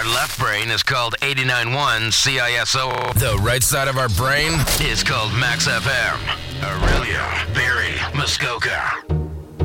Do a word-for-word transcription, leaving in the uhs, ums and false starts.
left brain is called eighty-nine point one C I S O. The right side of our brain is called Max F M. Aurelia, Barrie, Muskoka.